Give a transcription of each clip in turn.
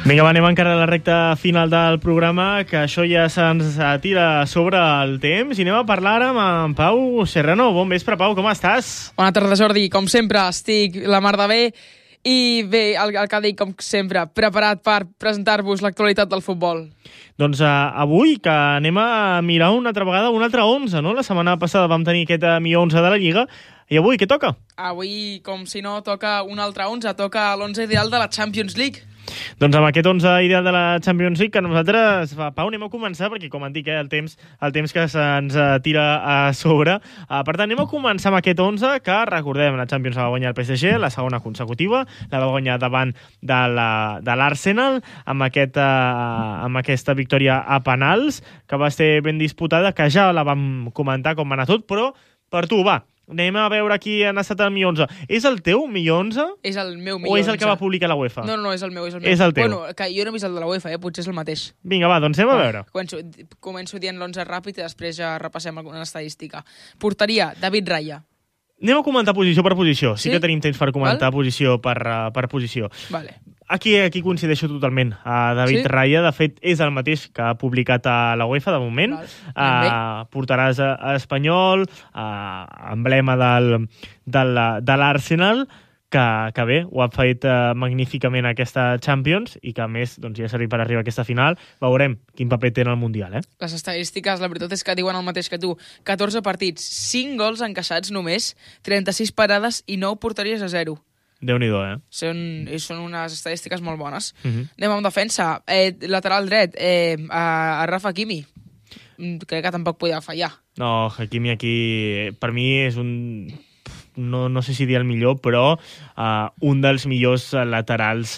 Vinga, anem encara a la recta final del programa, que això ja se'ns tira sobre el temps, i anem a parlar ara amb en Pau Serrano. Bon vespre, Pau, com estàs? Bona tarda, Jordi. Com sempre, estic la mar de bé. I bé, el que dic, com sempre, preparat per presentar-vos l'actualitat del futbol. Doncs avui que anem a mirar una altra vegada un altre 11, no? La setmana passada vam tenir aquest millor 11 de la Lliga, i avui què toca? Avui, com si no, toca un altre 11, toca l'11 ideal de la Champions League. Doncs amb aquest 11 ideal de la Champions League, que nosaltres, Pau, anem a començar, perquè com et dic, el temps que se'ns tira a sobre. Per tant, anem a començar amb aquest 11, que recordem, la Champions la va guanyar el PSG, la segona consecutiva, la va guanyar davant de l'Arsenal, amb aquesta victòria a penals, que va ser ben disputada, que ja la vam comentar com va anar tot, però per tu, va, anem a veure qui ha estat el mi 11. És el teu mi 11? És el meu mi 11. O és el que va publicar la UEFA? No, és el meu. És el teu. Bueno, que jo no he vist el de la UEFA, potser és el mateix. Vinga, va, doncs anem a veure. Començo dient l'11 ràpid i després ja repassem alguna estadística. Porteria, David Raya. Anem a comentar posició per posició. Sí que tenim temps per comentar Val? Posició per posició. Vale. Aquí coincideixo totalment. David Raya, de fet, és el mateix que ha publicat a la UEFA, de moment. Portaràs a Espanyol, emblema de l'Arsenal, que bé, ho ha fet magníficament aquesta Champions i que, a més, doncs, ja ha servit per arribar a aquesta final. Veurem quin paper té en el Mundial, Les estadístiques, la veritat és que diuen el mateix que tu. 14 partits, 5 gols encaixats només, 36 parades i 9 porteries a 0. Déu-n'hi-do, Són unes estadístiques molt bones. Anem amb defensa. Lateral dret, a Rafa Hakimi. Crec que tampoc podia fallar. No, Hakimi aquí, per mi, és un... No sé si dir el millor, però un dels millors laterals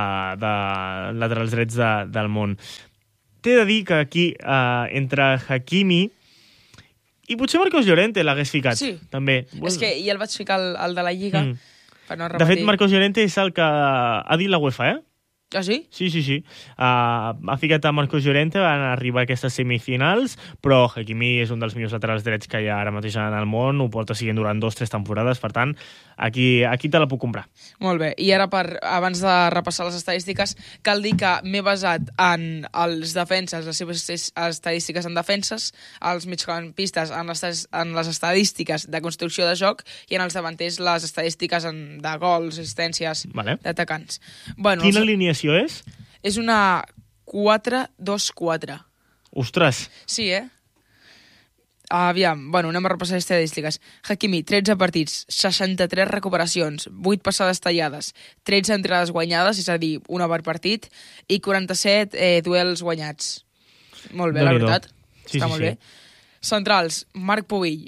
drets del món. T'he de dir que aquí, entre Hakimi i potser Marcos Llorente l'hagués ficat, sí. També. És que ja el vaig ficar el de la Lliga, per no repetir. De fet, Marcos Llorente és el que ha dit la UEFA, Ah, sí? Sí. Ha ficat a Marcos Llorente, van arribar a aquestes semifinals, però Hakimi és un dels millors laterals drets que hi ha ara mateix en el món, ho porta siguent durant 2-3 temporades, per tant, aquí te la puc comprar. Molt bé, i ara, abans de repassar les estadístiques, cal dir que m'he basat en els defenses, les seves estadístiques en defenses, els migcampistes en les estadístiques de construcció de joc i en els davanters les estadístiques de gols, assistències, d'atacants. Bueno, quina alineació és? És una 4-2-4. Ostres! Sí, Aviam, anem a repassar les estadístiques. Hakimi, 13 partits, 63 recuperacions, 8 passades tallades, 13 entrades guanyades, és a dir, una per partit, i 47 duels guanyats. Molt bé, la veritat. Està molt bé. Centrals, Marc Pubill.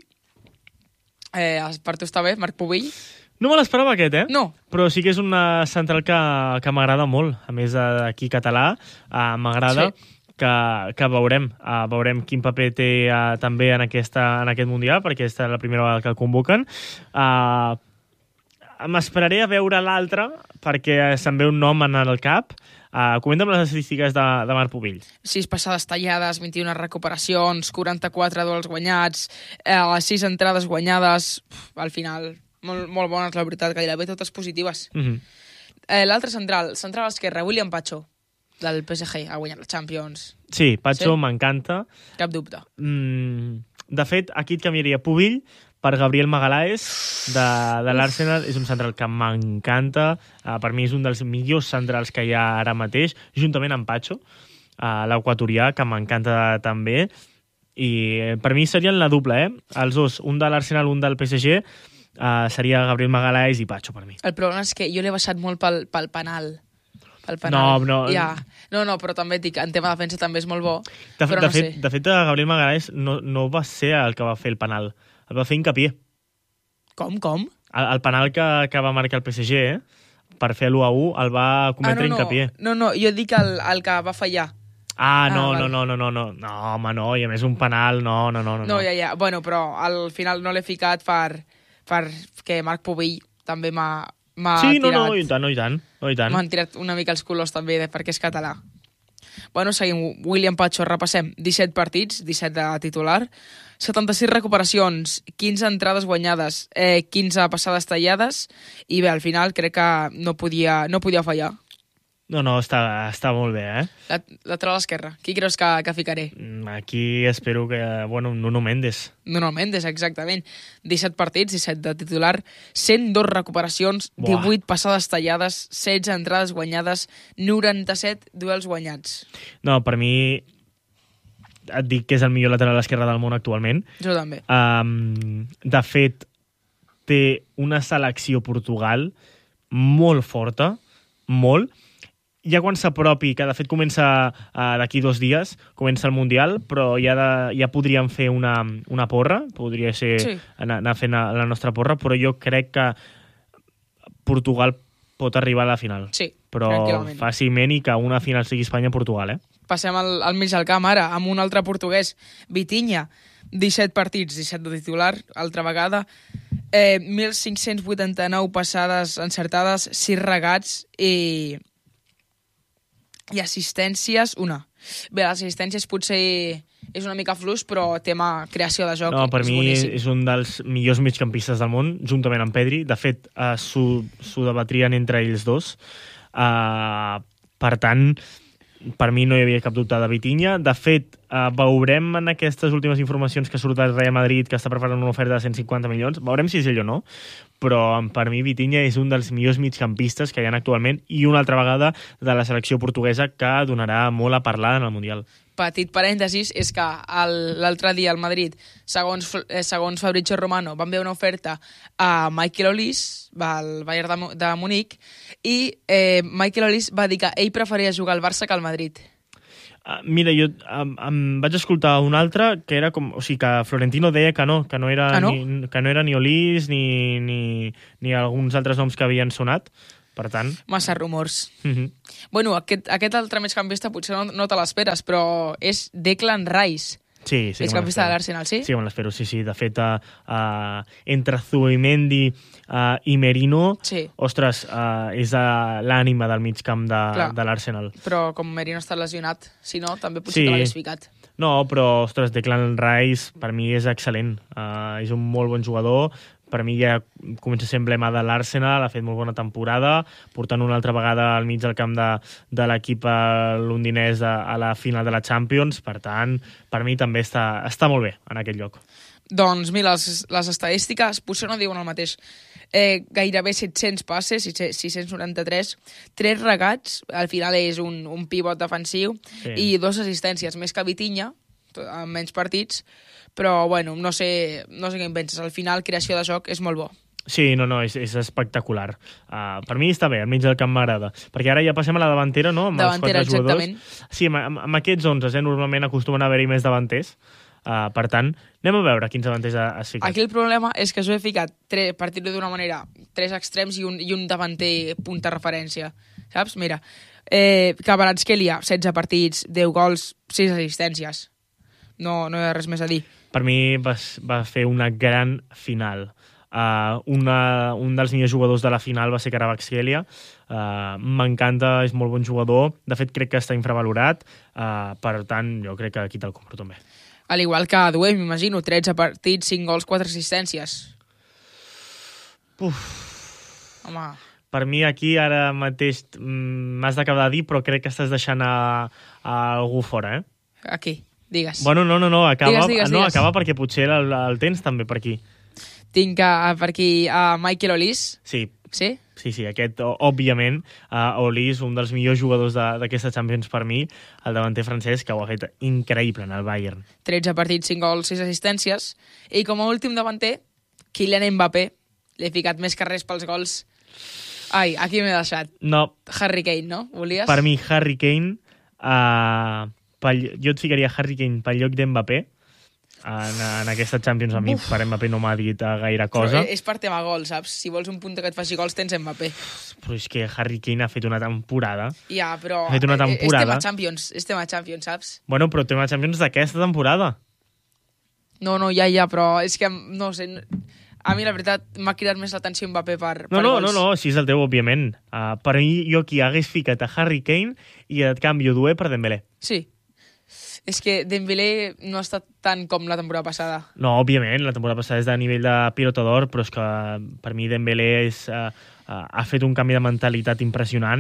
Per tu està bé, Marc Pubill? No me l'esperava aquest, No. Però sí que és una central que m'agrada molt. A més, aquí català, m'agrada que veurem quin paper té també en aquest Mundial, perquè aquesta és la primera vegada que el convoquen. M'esperaré a veure l'altre, perquè se'm ve un nom en el cap. Comenta'm les estadístiques de Marc Pubill. 6 passades tallades, 21 recuperacions, 44 duels guanyats, 6 entrades guanyades, al final... Molt bones, la veritat, gairebé totes positives. L'altre central esquerre, William Pacho, del PSG, ha guanyat la Champions. Sí, Pacho m'encanta. Cap dubte. De fet, aquí et canviaria Pubill per Gabriel Magalhães, de l'Arsenal. És un central que m'encanta. Per mi és un dels millors centrals que hi ha ara mateix, juntament amb Pacho, l'equatorià, que m'encanta també. I per mi serien la dupla, Els dos, un de l'Arsenal, un del PSG, seria Gabriel Magalhães i Pacho per mi. El problema és que jo l'he baixat molt pel penal. No. Ja. No, però també et dic, en tema de defensa també és molt bo. De fet, Gabriel Magalhães no va ser el que va fer el penal. El va fer Hincapié. Com? El penal que va marcar el PSG, per fer l'1-1, el va cometre Hincapié. No, jo dic el que va fallar. No, home, no, i a més un penal, no. No, ja. Bueno, però al final no l'he ficat perquè Marc Pubill també m'ha tirat... Sí, i tant. M'han tirat una mica els colors també perquè és català. Seguim. William Pacho, repassem. 17 partits, 17 de titular, 76 recuperacions, 15 entrades guanyades, 15 passades tallades, i bé, al final crec que no podia fallar. No, està molt bé, Lateral esquerra. Qui creus que ficaré? Aquí espero que, Nuno Méndez. Nuno Méndez, exactament. 17 partits, 17 de titular, 102 recuperacions, 18 passades tallades, 16 entrades guanyades, 97 duels guanyats. No, per mi et dic que és el millor lateral esquerre del món actualment. Jo també. De fet, té una selecció Portugal molt forta, molt. Ja quan s'apropi, que de fet comença d'aquí 2 dies, comença el Mundial, però ja podríem fer una porra, podria ser anar fent la nostra porra, però jo crec que Portugal pot arribar a la final. Sí, però fàcilment, i que una final sigui Espanya-Portugal, Passem al mig del camp ara, amb un altre portuguès, Vitinha, 17 partits, 17 de titular, altra vegada, 1.589 passades encertades, 6 regats i assistències, una. Bé, les assistències potser és una mica fluix, però tema creació de joc per mi boníssim. És un dels millors migcampistes del món, juntament amb Pedri. De fet, s'ho debatrien entre ells dos. Per tant, per mi no hi havia cap dubte de Vitinha. De fet, veurem en aquestes últimes informacions que surt del Real Madrid, que està preparant una oferta de 150 milions. Veurem si és ell o no, però per mi Vitinha és un dels millors migcampistes que hi ha actualment i una altra vegada de la selecció portuguesa que donarà molt a parlar en el Mundial. Petit parèntesis és que l'altre dia al Madrid, segons Fabrizio Romano, van veure una oferta a Michael Olise, al Bayern de Munic, i Michael Olise va dir que ell preferia jugar al Barça que al Madrid. Mira, jo em vaig escoltar un altre que era com... O sigui, que Florentino deia que no era, que no era ni Olise ni alguns altres noms que havien sonat. Per tant... Massa rumors. Bueno, aquest altre migcampista potser no te l'esperes, però és Declan Rice. Sí, migcampista de l'Arsenal, sí? Sí, me l'espero, sí. De fet, entre Zubimendi i Merino, ostres, és l'ànima del migcamp de l'Arsenal. Però com Merino està lesionat, si no, també potser te l'hagués ficat. No, però, ostres, Declan Rice per mi és excel·lent. És un molt bon jugador. Per mi ja comença a ser emblema de l'Arsenal, ha fet molt bona temporada, portant una altra vegada al mig del camp de l'equip londinès a la final de la Champions. Per tant, per mi també està molt bé en aquest lloc. Doncs mira, les estadístiques potser no diuen el mateix. Gairebé 700 passes, 693, 3 regats, al final és un pivot defensiu, i 2 assistències, més que Vitinha, amb menys partits, però bueno, no sé què en penses. Al final, creació de joc és molt bo. Sí, no, és espectacular. Per mi està bé, al mig del camp m'agrada. Perquè ara ja passem a la davantera, no? Amb davantera, els 4 exactament. Jugadors. Sí, amb aquests 11, normalment acostumen a haver-hi més davanters. Per tant, anem a veure quins davanters has ficat. Aquí el problema és que jo he ficat, per dir-ho d'una manera, 3 extrems i un davanter punta referència. Saps? Mira, Kvaratskhelia, 16 partits, 10 gols, 6 assistències. No hi ha res més a dir. Per mi va fer una gran final. Un dels millors jugadors de la final va ser Kvaratskhelia. M'encanta, és molt bon jugador. De fet, crec que està infravalorat. Per tant, jo crec que aquí te'l compro també. Al igual que Dué, m'imagino, 13 partits, 5 gols, 4 assistències. Home... Per mi aquí ara mateix m'has d'acabar de dir, però crec que estás deixant a algú fora, Aquí, digues. Bueno, no, acaba, digues. acaba perquè potser el tens també per aquí. Tinc per aquí a Michael Olise. Sí. Sí? Sí, aquest, òbviament, Olise, un dels millors jugadors d'aquesta Champions per mi, el davanter francès, que ho ha fet increïble en el Bayern. 13 partits, 5 gols, 6 assistències. I com a últim davanter, Kylian Mbappé. L'he ficat més que res pels gols. Ai, aquí m'he deixat. No. Harry Kane, no? Volies? Per mi, Harry Kane... jo et ficaria Harry Kane pel lloc d'Mbappé. En aquesta Champions a mi per Mbappé no m'ha dit gaire cosa. Però és per tema gol, saps? Si vols un punta que et faci gols, tens Mbappé. Però és que Harry Kane ha fet una temporada. Ja, però ha fet una temporada. És tema Champions, saps? Bueno, però tema Champions d'aquesta temporada. No, ja, però és que, no sé... A mi, la veritat, m'ha cridat més l'atenció Mbappé per gols. No, si és el teu, òbviament. Per mi, jo aquí hagués ficat a Harry Kane i et canvio Dué per Dembélé. Sí. És que Dembélé no ha estat tant com la temporada passada. No, òbviament, la temporada passada és de nivell de pilota d'or, però és que per mi Dembélé ha fet un canvi de mentalitat impressionant.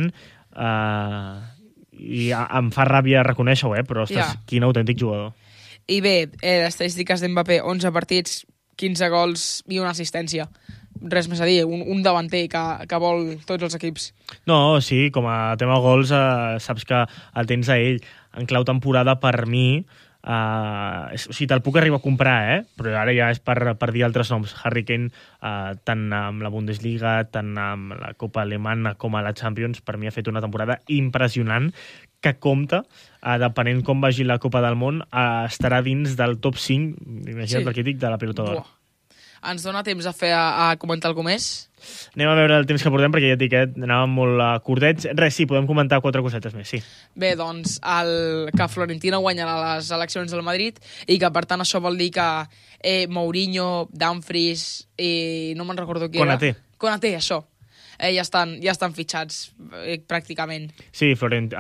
i em fa ràbia reconèixer-ho, però ostres, quin autèntic jugador. I bé, les estadístiques d'Mbappé, 11 partits, 15 gols i una assistència. Res més a dir, un davanter que vol tots els equips. No, sí, com a tema gols, saps que el tens a ell. En clau temporada, per mi, o sigui, te'l puc arribar a comprar, però ara ja és per dir altres noms. Harry Kane, tant amb la Bundesliga, tant amb la Copa Alemana com a la Champions, per mi ha fet una temporada impressionant que compta, depenent com vagi la Copa del Món, estarà dins del top 5, imagina't el que dic, de la Pelota d'Or. Ens dona temps a comentar alguna més? Anem a veure el temps que portem, perquè ja et dic, anàvem molt curtets. Res, sí, podem comentar 4 cosetes més, sí. Bé, doncs, que Florentino guanyarà les eleccions del Madrid i que, per tant, això vol dir que Mourinho, Dumfries i no me'n recordo qui era. Konaté, això. Ja estan fitxats, pràcticament. Sí,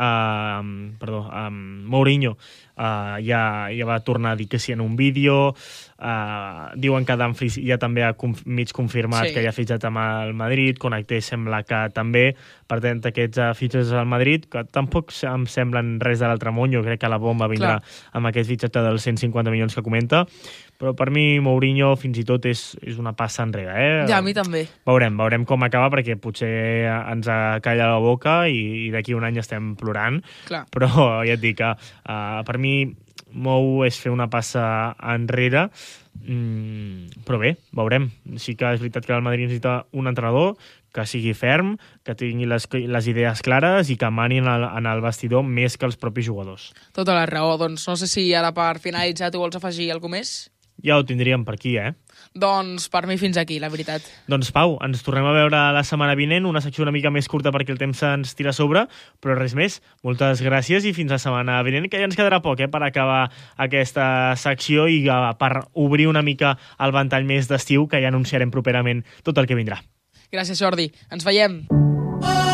Mourinho ja va tornar a dir que sí en un vídeo. Diuen que Dumfries ja també ha mig confirmat que ja ha fitxat amb el Madrid. Konaté sembla que també. Per tant, aquests fitxes al Madrid, que tampoc em semblen res de l'altre món. Jo crec que la bomba vindrà amb aquest fitxatge dels 150 milions que comenta. Però per mi Mourinho fins i tot és una passa enrere. Ja, a mi també. Veurem com acaba, perquè potser ens calla la boca i d'aquí un any estem plorant. Clar. Però ja et dic que per mi Mou és fer una passa enrere, però bé, veurem. Sí que és veritat que el Madrid necessita un entrenador que sigui ferm, que tingui les idees clares i que mani en el vestidor més que els propis jugadors. Tota la raó. Doncs no sé si ara per finalitzar tu vols afegir alguna més? Ja ho tindríem per aquí, Doncs per mi fins aquí, la veritat. Doncs Pau, ens tornem a veure la setmana vinent, una secció una mica més curta perquè el temps ens tira a sobre, però res més. Moltes gràcies i fins la setmana vinent, que ja ens quedarà poc per acabar aquesta secció i per obrir una mica el ventall més d'estiu, que ja anunciarem properament tot el que vindrà. Gràcies, Jordi. Ens veiem.